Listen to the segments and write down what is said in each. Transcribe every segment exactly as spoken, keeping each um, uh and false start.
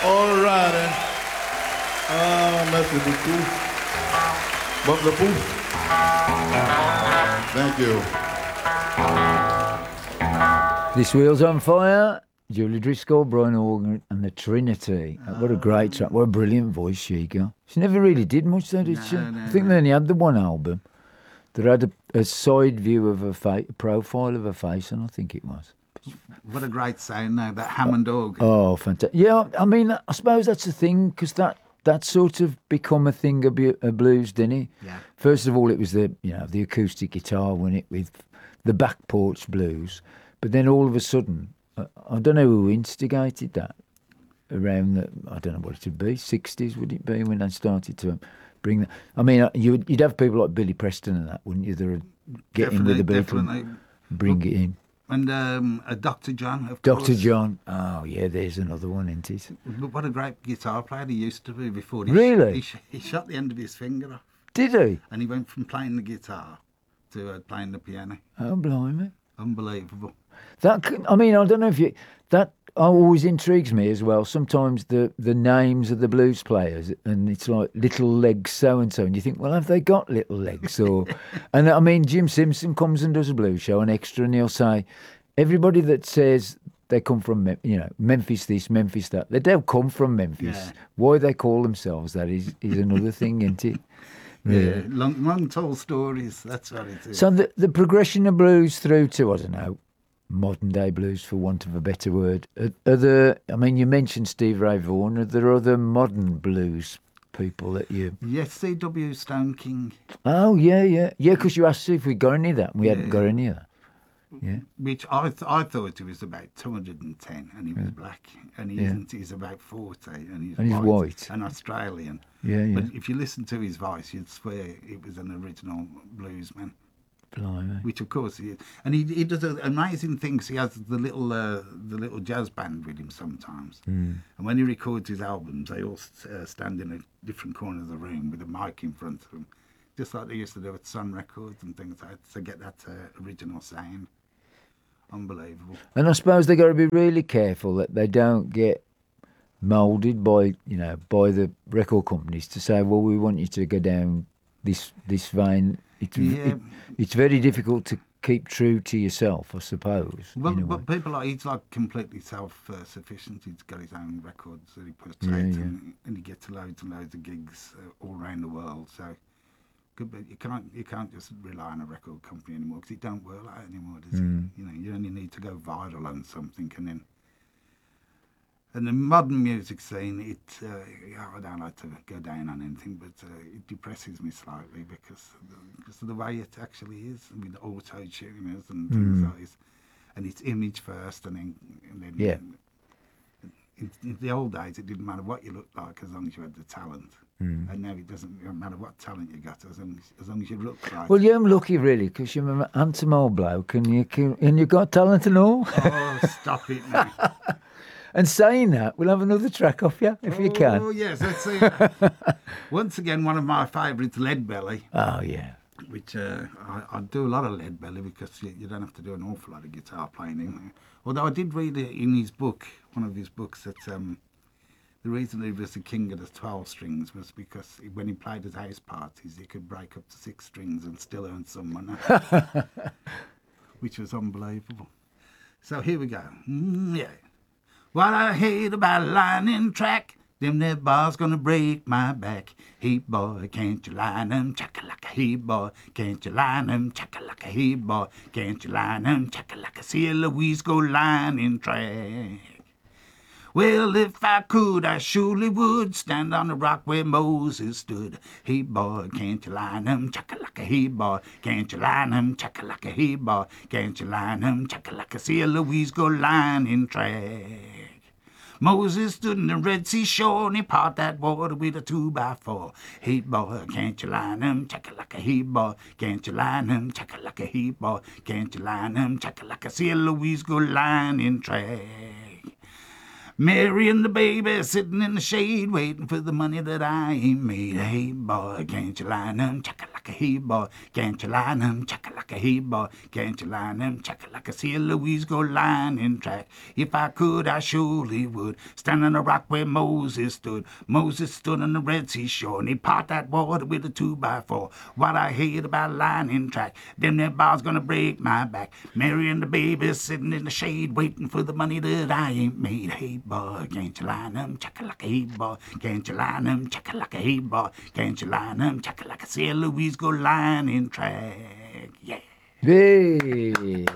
All right, then. Ah, merci beaucoup. Beaucoup beaucoup. Thank you. This Wheel's on Fire, Julie Driscoll, Brian Organ, and the Trinity. Uh, what a great track. What a brilliant voice she got. She never really did much, though, did No, she? no, I think no. they only had the one album that had a, a side view of her face, profile of her face, and I think it was. What a great sound now, that Hammond organ. Oh, fantastic. Yeah, I mean, I suppose that's the thing, because that, that sort of become a thing of, bu- of blues, didn't it? Yeah. First of all, it was the, you know, the acoustic guitar, wasn't it, with the back porch blues. But then all of a sudden, I, I don't know who instigated that around the, I don't know what it would be, sixties would it be, when they started to bring that. I mean, uh, you would, you'd have people like Billy Preston and that, wouldn't you? That would get in with the Beatles Definitely. and bring it in. And um, uh, Doctor John, of Doctor course. John. Oh, yeah, there's another one, isn't it? But what a great guitar player he used to be before. He Really? He, sh- he shot the end of his finger off. Did he? And he went from playing the guitar to uh, playing the piano. Oh, blimey. Unbelievable. That could, I mean, I don't know if you, that always intrigues me as well. Sometimes the, the names of the blues players, and it's like Little Legs so and so, and you think, well, have they got little legs? Or, and I mean, Jim Simpson comes and does a blues show, an extra, and he'll say, everybody that says they come from, Mem- you know, Memphis this, Memphis that, they don't come from Memphis. Yeah. Why they call themselves that is, is another thing, isn't it? Yeah, long, long tall stories. That's what it is. So the, the progression of blues through to, I don't know, modern day blues, for want of a better word. Are, are there, I mean, you mentioned Steve Ray Vaughan. Are there other modern blues people that you... Yes, C W Stone King, Oh, yeah, yeah. Yeah, because you asked if we got any of that. We hadn't Yeah. got any of that. Yeah. which I th- I thought he was about two hundred ten, and he was black, and he Yeah. isn't. He's about forty, and he's, And he's white, white. and Australian. Yeah, yeah. But if you listen to his voice, you'd swear it was an original bluesman. Blimey. Which of course he is, and he he does amazing things. He has the little uh, the little jazz band with him sometimes, Mm. and when he records his albums, they all uh, stand in a different corner of the room with a mic in front of them, just like they used to do at Sun Records and things like that, to get that uh, original sound. Unbelievable. And I suppose they got to be really careful that they don't get moulded by, you know, by the record companies to say, well, we want you to go down this this vein. It's Yeah. it, it's very difficult to keep true to yourself, I suppose. Well, in a way. but people like he's like completely self-sufficient. He's got his own records that he puts Yeah, out, yeah. And, and he gets loads and loads of gigs uh, all around the world. So, good, but you can't you can't just rely on a record company anymore, because it don't work like that anymore, does Mm. it? You know, you only need to go viral on something, and then. And the modern music scene, it uh, yeah, I don't like to go down on anything, but uh, it depresses me slightly because of the, because of the way it actually is, with auto tuners and things Mm. like this, and it's image first, and then and then Yeah. In, in the old days, it didn't matter what you looked like as long as you had the talent, Mm. and now it doesn't matter what talent you got as long as, as, long as you look right. Well, you're lucky, really, because you're an handsome old bloke and, you can, and you've got talent and all. Oh, stop it now! And saying that, we'll have another track off you, if you Oh can. yes, let's see. Once again, one of my favourites, Lead Belly. Oh, yeah. Which uh, I, I do a lot of Lead Belly because you, you don't have to do an awful lot of guitar playing in there. Although I did read it in his book, one of his books, that um, the reason he was the king of the twelve strings was because when he played at house parties, he could break up to six strings and still earn some money, which was unbelievable. So here we go. Mm, yeah. What I hate about lightning track, them there bars gonna break my back. Hey boy, can't you line 'em, chaka-laka, hey boy, can't you line 'em, chaka-laka, hey boy, can't you line 'em, chaka-laka, see Louise go lining track. Well, if I could, I surely would stand on the rock where Moses stood. Hey boy, can't you line 'em, chaka-laka, hey boy, can't you line 'em, chaka-laka, hey boy, can't you line 'em, chaka-laka, see Louise go lining track. Moses stood in the Red Sea shore and he parted that water with a two by four. Hey boy, can't you line 'em, chaka-laka, hey boy, can't you line 'em, chaka-laka, hey boy, can't you line 'em, chaka-laka, see Louise go lining track. Mary and the baby sitting in the shade waiting for the money that I ain't made. Hey boy, can't you line 'em, chaka like a hey boy. Can't you line 'em, chaka like a hey boy. Can't you line 'em, chaka like a see Louise go lining track. If I could, I surely would. Stand on the rock where Moses stood. Moses stood on the Red Sea shore and he part that water with a two by four. What I hate about lining track, them that bars gonna break my back. Mary and the baby sitting in the shade waiting for the money that I ain't made. Hey boy, can't you line 'em, chaka like a hey boy. Can't you line 'em, chaka like a hey boy. Can't you line 'em, chaka like a see Louise go lining track. Yeah. Hey.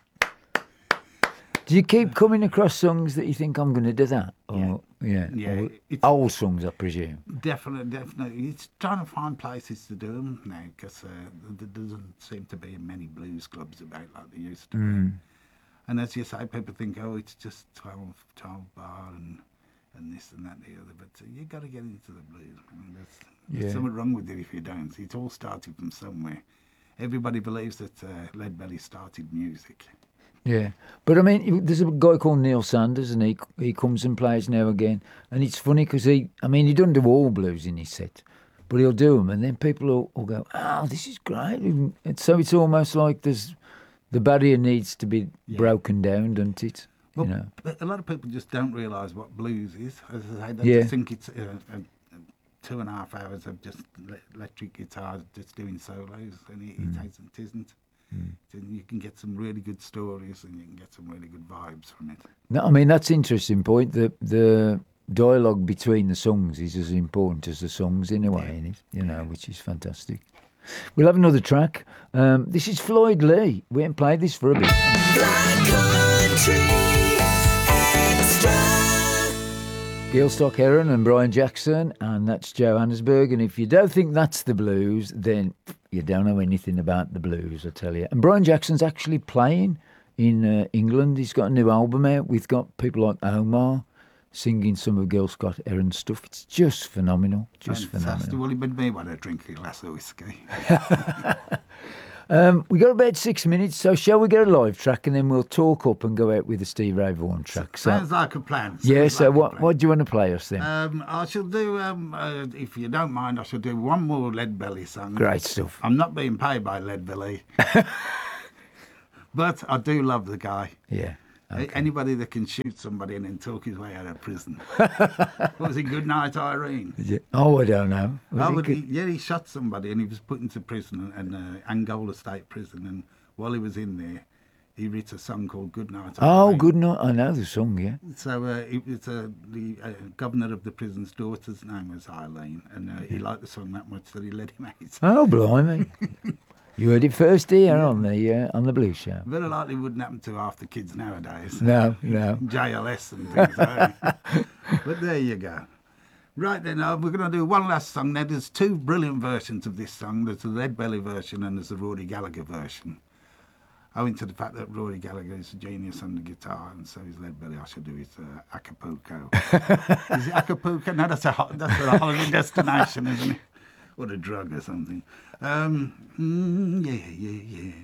Do you keep coming across songs that you think I'm going to do that? Or, yeah. Yeah, Or it's- old songs, I presume. Definitely, definitely. It's trying to find places to do them now because uh, there doesn't seem to be many blues clubs about like there used to be. And as you say, people think, oh, it's just twelve, twelve bar and and this and that and the other. But uh, you got to get into the blues. I mean, there's, there's Yeah. something wrong with it if you don't. It's all started from somewhere. Everybody believes that uh, Lead Belly started music. Yeah, but I mean, there's a guy called Neil Sanders, and he he comes and plays now again, and it's funny because he, I mean, he doesn't do all blues in his set, but he'll do them, and then people will, will go, "Oh, this is great!" And so it's almost like there's the barrier needs to be Yeah. broken down, doesn't it? Well, you know, but a lot of people just don't realise what blues is. As I say, they Yeah. just think it's uh, uh, two and a half hours of just le- electric guitar just doing solos, and it, Mm. it isn't. It isn't. So you can get some really good stories, and you can get some really good vibes from it. no, I mean that's an interesting point. The the dialogue between the songs is as important as the songs in a way, Yeah. in it, you know, which is fantastic. We'll have another track. Um, this is Floyd Lee. We haven't played this for a bit. Black Country Extra. Gil Stock Heron and Brian Jackson, and that's Johannesburg. And if you don't think that's the blues, then you don't know anything about the blues, I tell you. And Brian Jackson's actually playing in uh, England. He's got a new album out. We've got people like Omar singing some of Gil Scott Heron's stuff. It's just phenomenal, just Fantastic. phenomenal. Well, it made me want to drink a glass of whiskey. Um, we got about six minutes, so shall we get a live track and then we'll talk up and go out with the Steve Ray Vaughan track? So, Sounds like a plan. yeah. Sounds So like a what plan. what do you want to play us then? Um, I shall do, um, uh, if you don't mind, I shall do one more Lead Belly song. Great stuff. I'm not being paid by Lead Belly. But I do love the guy. Yeah. A- Anybody that can shoot somebody and then talk his way out of prison. What was it, Good Night, Irene? Yeah. Oh, I don't know. Was Oh, it but good? he, yeah, he shot somebody and he was put into prison, and uh, Angola State Prison. And while he was in there, he wrote a song called Good Night, Oh, Irene. good night. I know the song, yeah. So uh, it was uh, the uh, governor of the prison's daughter's name was Eileen, and uh, he liked the song that much that he let him out. Oh, blimey. You heard it first here on the uh, on the Blues Show. Very likely wouldn't happen to half the kids nowadays. No, no. J L S and things like that. But there you go. Right then, uh, we're going to do one last song. Now, there's two brilliant versions of this song. There's the Lead Belly version and there's the Rory Gallagher version. Owing to the fact that Rory Gallagher is a genius on the guitar, and so is Lead Belly, I should do his uh, Acapulco. Is it Acapulco? No, that's a, ho- that's a holiday destination, isn't it? Or a drug or something. Um, mm, yeah, yeah, yeah.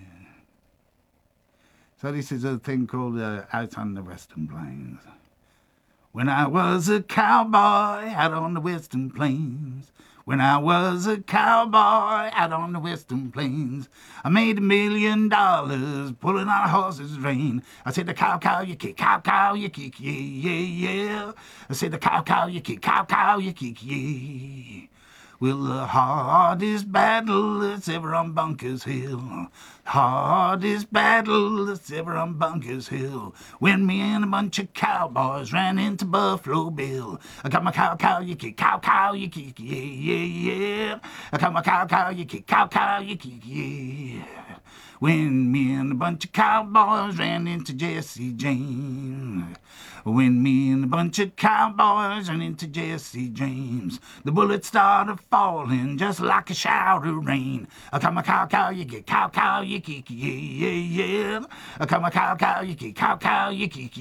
So this is a thing called uh, Out on the Western Plains. When I was a cowboy out on the Western Plains, when I was a cowboy out on the Western Plains, I made a million dollars pulling on a horse's rein. I said the cow, cow, you kick, cow, cow, you kick, yeah, yeah, yeah. I said the cow, cow, you kick, cow, cow, you kick, yeah. Well, the hardest battle that's ever on Bunkers Hill, hardest battle that's ever on Bunkers Hill, when me and a bunch of cowboys ran into Buffalo Bill. I got my cow, cow, you kick, cow, cow, you kick, yeah, yeah, yeah. I got my cow, cow, you kick, cow, cow, you kick, yeah. When me and a bunch of cowboys ran into Jesse James. When me and a bunch of cowboys ran into Jesse James. The bullets started falling just like a shower of rain. I come a cow, cow, you get cow, cow, you kick, yeah, yeah, yeah. I come a cow, cow, you get cow, cow, you kick,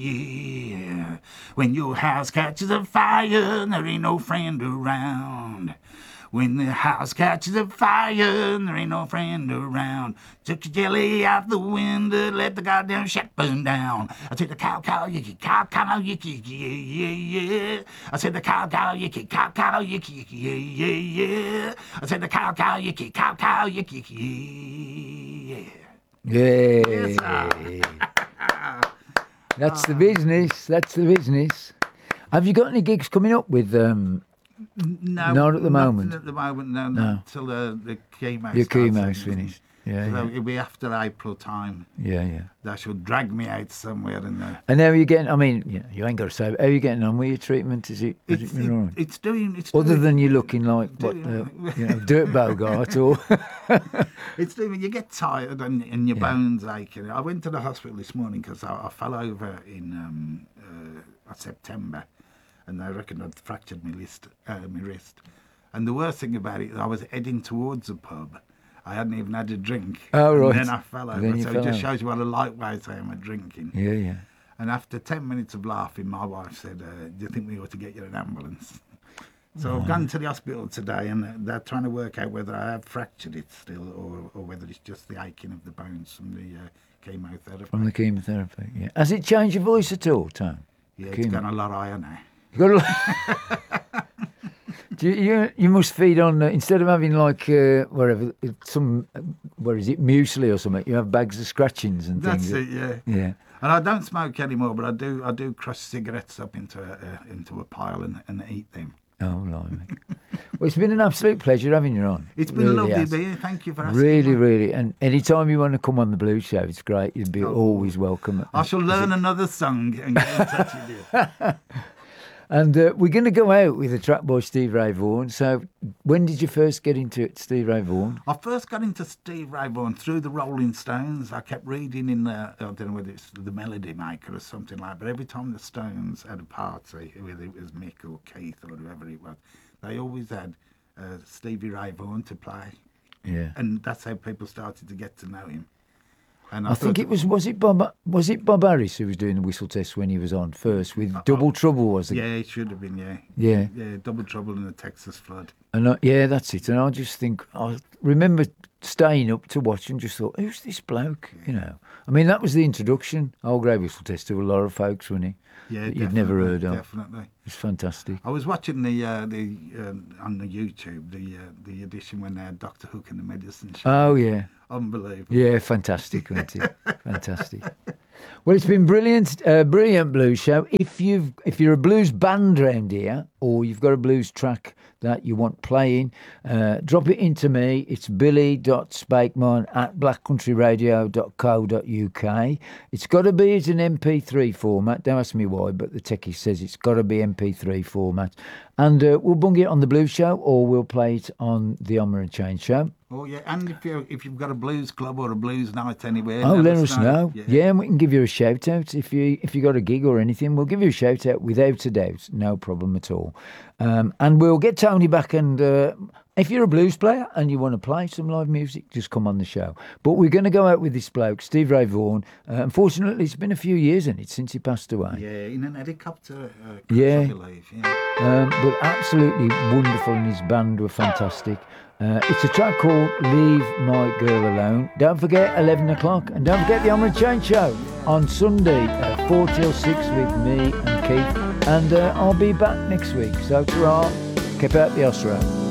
yeah. When your house catches a fire, there ain't no friend around. When the house catches a fire and there ain't no friend around, took your jelly out the window, let the goddamn shack burn down. I said the cow, cow, yicky, cow, cow, yicky, yeah, yeah, yeah. I said the cow, cow, yicky, cow, cow, yicky, yeah, yeah, yeah. I said the cow, cow, yicky, cow, cow, yicky, yeah. Yeah. That's the business. That's the business. Have you got any gigs coming up with um No, Not at the nothing moment. At the moment, no, No. not till the the chemo. your starts. chemo's finished? Yeah, So yeah, it'll be after April time. yeah, yeah. That should drag me out somewhere in there. And how are you getting? I mean, you, know, you ain't got to say. But how are you getting on with your treatment? Is it? Has It's, it been all it, right? it's doing. It's Other doing, than you looking like what, doing- uh, you know, Dirt Bogart or It's doing. You get tired and, and your Yeah. bones aching. I went to the hospital this morning because I, I fell over in um, uh, September, and they reckon I'd fractured my wrist. Uh, my wrist. And the worst thing about it, I was heading towards a pub. I hadn't even had a drink. Oh, right. And then I fell over. Then you so fell it just over. shows you what a lightweight I am at drinking. yeah, yeah. And after ten minutes of laughing, my wife said, uh, do you think we ought to get you an ambulance? So I've gone to the hospital today, and uh, they're trying to work out whether I have fractured it still or, or whether it's just the aching of the bones from the uh, chemotherapy. From the chemotherapy. Yeah. Has it changed your voice at all, Tom? Yeah, it's chemo. gone a lot higher now. You got a Do you, you you must feed on uh, instead of having like uh, wherever some uh, where is it muesli or something? You have bags of scratchings and That's things. it, yeah. Yeah. And I don't smoke anymore, but I do I do crush cigarettes up into a, uh, into a pile and, and eat them. Oh, blimey. Well, it's been an absolute pleasure having you on. It's been Really lovely has. being. Thank you for asking. Really, me. really. And anytime you want to come on the Blues Show, it's great. You'd be Oh. always welcome. I shall learn another song and get in touch with you. And uh, we're going to go out with a track by Steve Ray Vaughan. So, when did you first get into it, Steve Ray Vaughan? I first got into Steve Ray Vaughan through the Rolling Stones. I kept reading in the, I don't know whether it's the Melody Maker or something like that, but every time the Stones had a party, whether it was Mick or Keith or whoever it was, they always had uh, Stevie Ray Vaughan to play. Yeah. And that's how people started to get to know him. And I think thought- it was was it Bob was it Bob Harris who was doing the whistle test when he was on first with Double Trouble, was it? Yeah, it should have been, yeah. Yeah. Yeah, Double Trouble in the Texas Flood. And I, yeah, that's it. And I just think I remember staying up to watch and just thought, who's this bloke? You know, I mean, that was the introduction. Old Grey Whistle Test to a lot of folks, wasn't he? Yeah, that you'd never definitely, heard of. Definitely. It's fantastic. I was watching the uh, the uh, on the YouTube the uh, the edition when they had Doctor Hook and the Medicine Show. Oh yeah, Unbelievable. yeah, fantastic, wasn't it? Fantastic. Well, it's been brilliant, uh, brilliant blues show. If you've if you're a blues band round here, or you've got a blues track that you want playing, uh, drop it into me. It's billy.spakeman at blackcountryradio dot co dot uk. It's got to be as an M P three format. Don't ask me why, but the techie says it's got to be M P three format. And uh, we'll bung it on the blues show, or we'll play it on the Armour and Chain show. Oh yeah, and if you if you've got a blues club or a blues night anywhere, Oh, let us know. Yeah. Yeah, and we can give you a shout out if you if you got a gig or anything. We'll give you a shout out without a doubt, no problem at all. Um, and we'll get Tony back. And uh, if you're a blues player and you want to play some live music, just come on the show. But we're going to go out with this bloke, Steve Ray Vaughan. Uh, unfortunately, it's been a few years in it since he passed away. Yeah, in an helicopter. Uh, crash, Yeah. I believe. Yeah. Um, but absolutely wonderful, and his band were fantastic. Uh, it's a track called Leave My Girl Alone. Don't forget eleven o'clock, and don't forget the Armour and Chain show on Sunday at four till six with me and Keith. And uh, I'll be back next week. So, ta-ra, keep out the Osro.